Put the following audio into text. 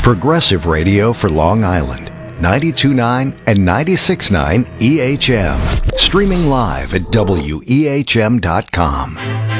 Progressive Radio for Long Island, 92.9 and 96.9 EHM. Streaming live at WEHM.com.